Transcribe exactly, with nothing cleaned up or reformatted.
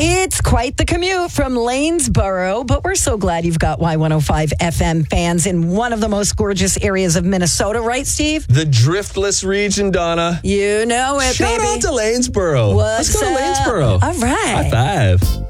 It's quite the commute from Lanesboro, but we're so glad you've got Y one oh five F M fans in one of the most gorgeous areas of Minnesota, right, Steve? The driftless region, Donna. You know it, Shout baby. out to Lanesboro. What's Let's go to up? Lanesboro. All right. High five.